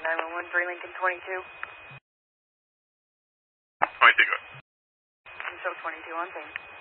911, 3 Lincoln 22. 22, go ahead. So 22 on scene.